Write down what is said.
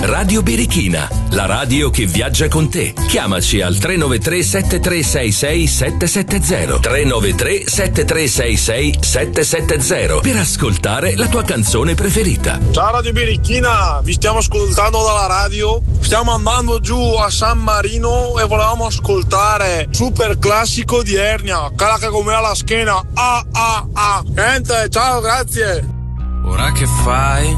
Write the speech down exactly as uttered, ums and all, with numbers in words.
Radio Birichina, la radio che viaggia con te. Chiamaci al tre nove tre sette tre sei sei sette sette zero tre nove tre sette tre sei sei sette sette zero per ascoltare la tua canzone preferita. Ciao Radio Birichina, vi stiamo ascoltando dalla radio. Stiamo andando giù a San Marino e volevamo ascoltare Super Classico di Ernia, cala che come ha la schiena. Ah ah ah. Niente, ciao, grazie. Ora che fai?